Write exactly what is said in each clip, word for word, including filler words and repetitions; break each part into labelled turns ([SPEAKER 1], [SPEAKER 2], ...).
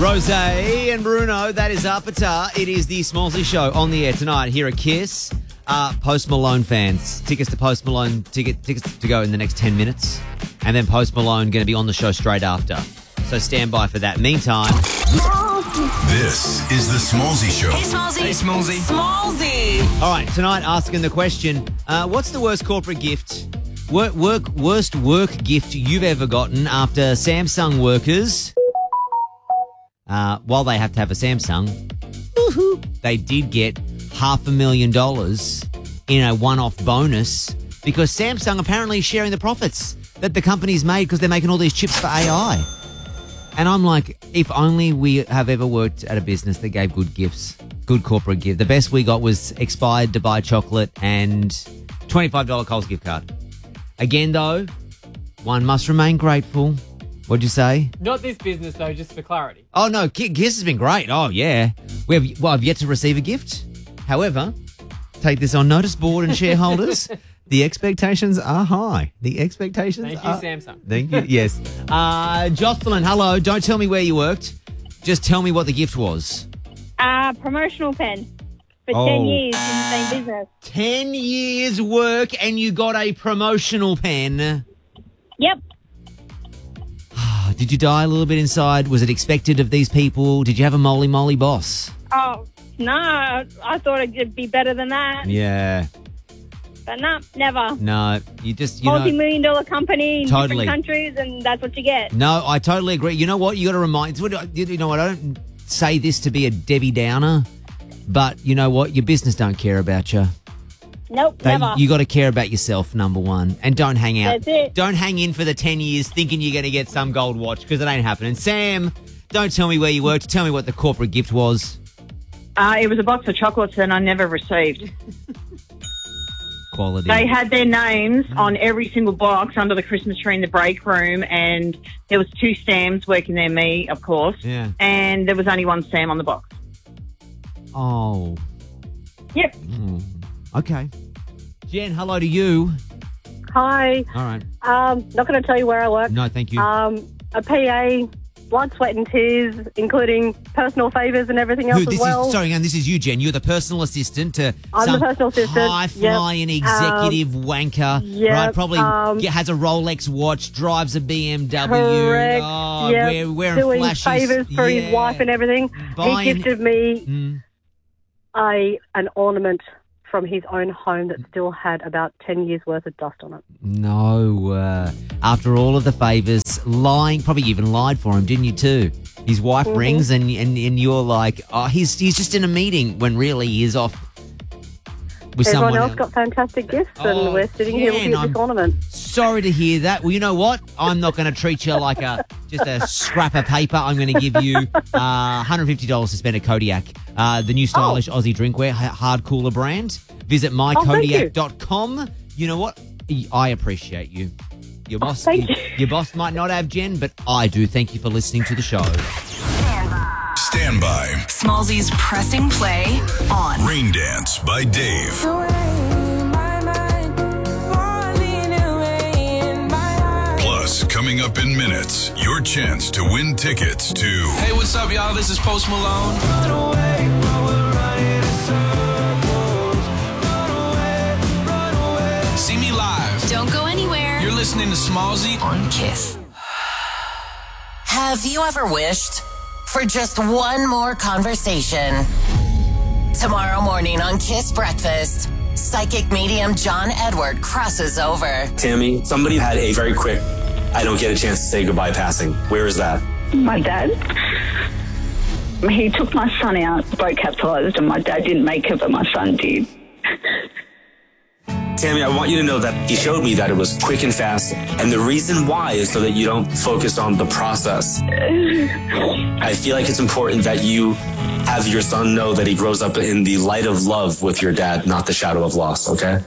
[SPEAKER 1] Rose and Bruno, that is Apata. It is the Smallsy Show on the air tonight here at Kiss. Uh, Post Malone fans, tickets to Post Malone, ticket, tickets to go in the next ten minutes. And then Post Malone going to be on the show straight after. So stand by for that. Meantime...
[SPEAKER 2] This is the Smallsy Show.
[SPEAKER 3] Hey, Smallsy.
[SPEAKER 2] Hey, Smallsy.
[SPEAKER 3] Smallsy.
[SPEAKER 1] All right, tonight asking the question, uh, what's the worst corporate gift, work, work, worst work gift you've ever gotten after Samsung workers, uh, while they have to have a Samsung, woo-hoo, they did get half a million dollars in a one-off bonus because Samsung apparently is sharing the profits that the company's made because they're making all these chips for A I. And I'm like, if only we have ever worked at a business that gave good gifts, good corporate gift. The best we got was expired Dubai chocolate and twenty-five dollars Coles gift card. Again, though, one must remain grateful. What'd you say?
[SPEAKER 4] Not this business, though, just for clarity.
[SPEAKER 1] Oh, no, Kiss has been great. Oh, yeah. We have, well, I've yet to receive a gift. However, take this on notice, board and shareholders. The expectations are high. The expectations
[SPEAKER 4] Thank you,
[SPEAKER 1] are...
[SPEAKER 4] Samsung.
[SPEAKER 1] Thank you, yes. Uh, Jocelyn, hello. Don't tell me where you worked. Just tell me what the gift was.
[SPEAKER 5] Uh, promotional pen for
[SPEAKER 1] Oh.
[SPEAKER 5] ten years in the same business.
[SPEAKER 1] Ten years work and you got a promotional pen.
[SPEAKER 5] Yep.
[SPEAKER 1] Did you die a little bit inside? Was it expected of these people? Did you have a moly moly boss?
[SPEAKER 5] Oh, no, I thought it'd be better than that.
[SPEAKER 1] Yeah.
[SPEAKER 5] But no, never.
[SPEAKER 1] No, you just, you know...
[SPEAKER 5] Multi-million dollar company in
[SPEAKER 1] Totally.
[SPEAKER 5] different countries, and that's what you get.
[SPEAKER 1] No, I totally agree. You know what? You got to remind... You know what? I don't say this to be a Debbie Downer, but you know what? Your business don't care about you.
[SPEAKER 5] Nope,
[SPEAKER 1] They,
[SPEAKER 5] never.
[SPEAKER 1] you got to care about yourself, number one. And don't hang out.
[SPEAKER 5] That's it.
[SPEAKER 1] Don't hang in for the ten years thinking you're going to get some gold watch because it ain't happening. Sam, don't tell me where you worked. Tell me what the corporate gift was.
[SPEAKER 6] Uh, it was a box of chocolates that I never received.
[SPEAKER 1] Quality.
[SPEAKER 6] They had their names on every single box under the Christmas tree in the break room, and there was two Sams working there, me, of course,
[SPEAKER 1] Yeah.
[SPEAKER 6] and there was only one Sam on the box.
[SPEAKER 1] Oh.
[SPEAKER 6] Yep.
[SPEAKER 1] Mm. Okay. Jen, hello to you.
[SPEAKER 7] Hi.
[SPEAKER 1] All right.
[SPEAKER 7] Um, not going to tell you where I work.
[SPEAKER 1] No, thank you.
[SPEAKER 7] Um, a P A, blood, sweat and tears, including personal favours and everything else
[SPEAKER 1] Who, this
[SPEAKER 7] as well.
[SPEAKER 1] is, sorry, and this is you, Jen. You're the personal assistant to
[SPEAKER 7] I'm the
[SPEAKER 1] some
[SPEAKER 7] personal assistant.
[SPEAKER 1] high-flying
[SPEAKER 7] Yep.
[SPEAKER 1] executive
[SPEAKER 7] Um,
[SPEAKER 1] wanker,
[SPEAKER 7] yep,
[SPEAKER 1] right? Probably
[SPEAKER 7] um,
[SPEAKER 1] get- has a Rolex watch, drives a B M W.
[SPEAKER 7] Correct.
[SPEAKER 1] Oh,
[SPEAKER 7] yep.
[SPEAKER 1] wear, wearing
[SPEAKER 7] Doing
[SPEAKER 1] flashy...
[SPEAKER 7] favours for
[SPEAKER 1] yeah.
[SPEAKER 7] his wife and everything.
[SPEAKER 1] Buying-
[SPEAKER 7] He gifted me
[SPEAKER 1] Mm.
[SPEAKER 7] a an ornament from his own home that still had about ten years worth of dust on it.
[SPEAKER 1] No. Uh, after all of the favours, lying, probably even lied for him, didn't you too? His wife
[SPEAKER 7] Mm-hmm.
[SPEAKER 1] rings and, and and you're like, oh, he's he's just in a meeting when really he is off with
[SPEAKER 7] Everyone
[SPEAKER 1] someone
[SPEAKER 7] else got fantastic gifts,
[SPEAKER 1] Oh,
[SPEAKER 7] and we're sitting here
[SPEAKER 1] Jen,
[SPEAKER 7] looking at
[SPEAKER 1] I'm-
[SPEAKER 7] this ornament.
[SPEAKER 1] Sorry to hear that. Well, you know what? I'm not going to treat you like a just a scrap of paper. I'm going to give you uh, one hundred fifty dollars to spend at Kodiak, uh, the new stylish Aussie drinkware, ha- hard cooler brand. Visit my kodiak dot com. You know what? I appreciate you. Your boss,
[SPEAKER 7] thank you.
[SPEAKER 1] your boss might not have, Jen, but I do. Thank you for listening to the show.
[SPEAKER 2] Stand by.
[SPEAKER 3] Smallsy's pressing play on.
[SPEAKER 2] Rain Dance by Dave. Plus, coming up in minutes, your chance to win tickets to
[SPEAKER 8] Hey, what's up, y'all? This is Post Malone. See me live.
[SPEAKER 3] Don't go anywhere.
[SPEAKER 8] You're listening to Smallsy
[SPEAKER 3] On Kiss.
[SPEAKER 9] Have you ever wished for just one more conversation? Tomorrow morning on Kiss Breakfast, psychic medium John Edward crosses over.
[SPEAKER 10] Tammy, somebody had a very quick, I don't get a chance to say goodbye passing. Where is that?
[SPEAKER 11] My dad. He took my son out, boat capsized, and my dad didn't make it, but my son did.
[SPEAKER 10] Tammy, I want you to know that he showed me that it was quick and fast. And the reason why is so that you don't focus on the process. I feel like it's important that you have your son know that he grows up in the light of love with your dad, not the shadow of loss, okay?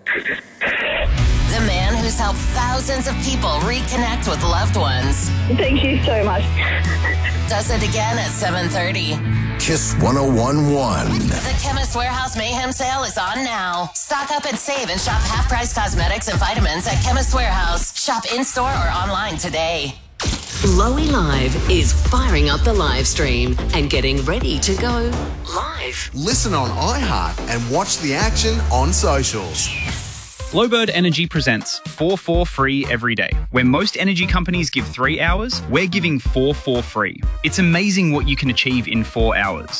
[SPEAKER 9] The man who's helped thousands of people reconnect with loved ones.
[SPEAKER 11] Thank you so much.
[SPEAKER 9] Does it again at seven thirty.
[SPEAKER 2] Kiss one oh one point one.
[SPEAKER 9] The Chemist Warehouse Mayhem sale is on now. Stock up and save and shop half-price cosmetics and vitamins at Chemist Warehouse. Shop in-store or online today.
[SPEAKER 12] Lowy Live is firing up the live stream and getting ready to go live.
[SPEAKER 13] Listen on iHeart and watch the action on socials.
[SPEAKER 14] Glowbird Energy presents four four free every day. Where most energy companies give three hours, we're giving four four free. It's amazing what you can achieve in four hours.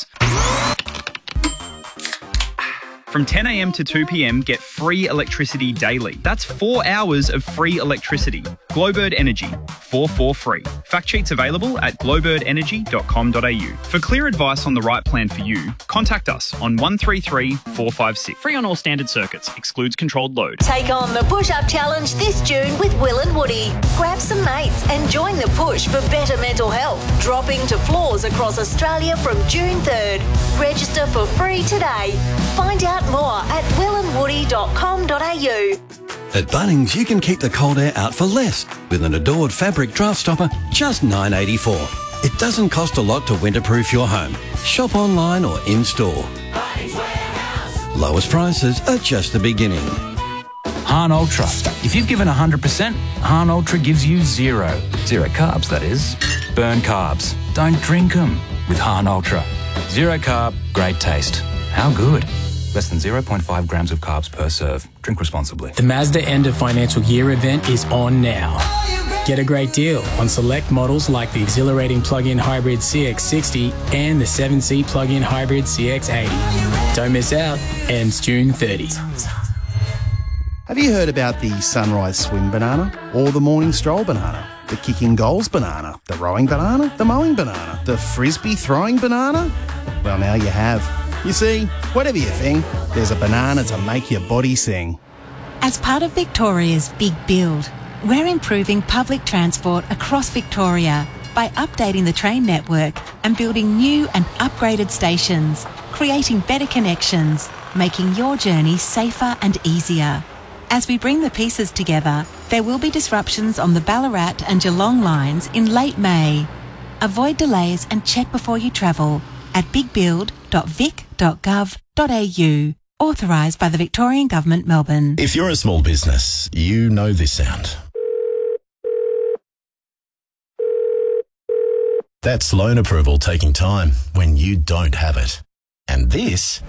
[SPEAKER 14] From ten a.m. to two p.m, get free electricity daily. That's four hours of free electricity. Glowbird Energy, four four free. Fact sheets available at glowbird energy dot com dot a u. For clear advice on the right plan for you, contact us on one three three, four five six. Free on all standard circuits. Excludes controlled load.
[SPEAKER 15] Take on the push-up challenge this June with Will and Woody. Grab some mates and join the push for better mental health. Dropping to floors across Australia from June third. Register for free today. Find out more at will and woody dot com dot a u.
[SPEAKER 16] At Bunnings, you can keep the cold air out for less with an Adored fabric draft stopper, just nine dollars eighty-four. It doesn't cost a lot to winterproof your home. Shop online or in-store. Lowest prices are just the beginning.
[SPEAKER 17] Hahn Ultra. If you've given one hundred percent, Hahn Ultra gives you zero. Zero carbs, that is. Burn carbs. Don't drink them with Hahn Ultra. Zero carb, great taste. How good? Less than zero point five grams of carbs per serve. Drink responsibly.
[SPEAKER 18] The Mazda End of Financial Year event is on now. Get a great deal on select models like the exhilarating plug-in hybrid C X sixty and the seven seat plug-in hybrid C X eighty. Don't miss out. Ends June thirtieth.
[SPEAKER 19] Have you heard about the Sunrise Swim banana or the Morning Stroll banana? The Kicking Goals banana, the Rowing banana, the Mowing banana, the Frisbee Throwing banana? Well, now you have. You see, whatever you think, there's a banana to make your body sing.
[SPEAKER 20] As part of Victoria's Big Build, we're improving public transport across Victoria by updating the train network and building new and upgraded stations, creating better connections, making your journey safer and easier. As we bring the pieces together, there will be disruptions on the Ballarat and Geelong lines in late May. Avoid delays and check before you travel at big build dot vic dot gov dot a u. Authorised by the Victorian Government, Melbourne.
[SPEAKER 21] If you're a small business, you know this sound. That's loan approval taking time when you don't have it. And this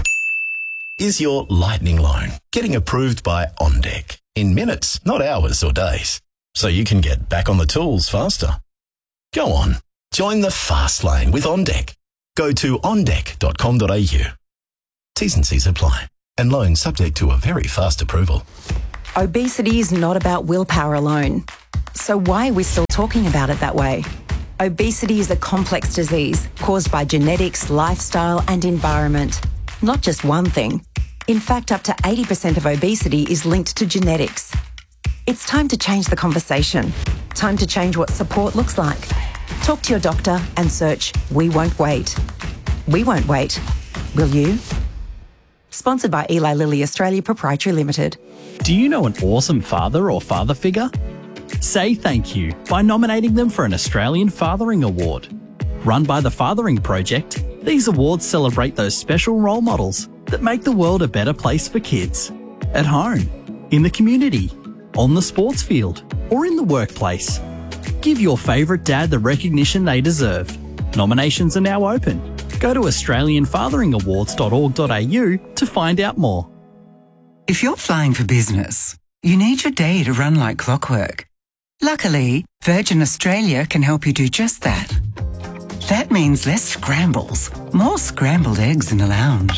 [SPEAKER 21] is your lightning loan getting approved by OnDeck in minutes, not hours or days. So you can get back on the tools faster. Go on, join the fast lane with OnDeck. Go to on deck dot com dot a u. T's and C's apply. And loan subject to a very fast approval.
[SPEAKER 22] Obesity is not about willpower alone. So why are we still talking about it that way? Obesity is a complex disease caused by genetics, lifestyle and environment. Not just one thing. In fact, up to eighty percent of obesity is linked to genetics. It's time to change the conversation. Time to change what support looks like. Talk to your doctor and search We Won't Wait. We won't wait. Will you? Sponsored by Eli Lilly Australia Proprietary Limited.
[SPEAKER 23] Do you know an awesome father or father figure? Say thank you by nominating them for an Australian Fathering Award. Run by the Fathering Project, these awards celebrate those special role models that make the world a better place for kids. At home, in the community, on the sports field, or in the workplace. Give your favourite dad the recognition they deserve. Nominations are now open. Go to australian fathering awards dot org dot a u to find out more.
[SPEAKER 24] If you're flying for business, you need your day to run like clockwork. Luckily, Virgin Australia can help you do just that. That means less scrambles, more scrambled eggs in the lounge.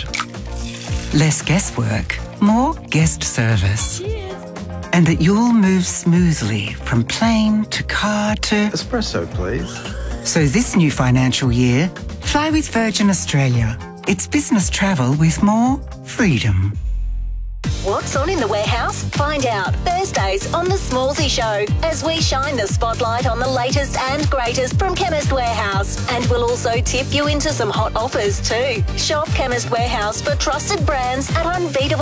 [SPEAKER 24] Less guesswork, more guest service. And that you'll move smoothly from plane to car to...
[SPEAKER 25] Espresso, please.
[SPEAKER 24] So this new financial year, fly with Virgin Australia. It's business travel with more freedom.
[SPEAKER 15] What's on in the warehouse? Find out Thursdays on The Smallsy Show as we shine the spotlight on the latest and greatest from Chemist Warehouse. And we'll also tip you into some hot offers too. Shop Chemist Warehouse for trusted brands at unbeatable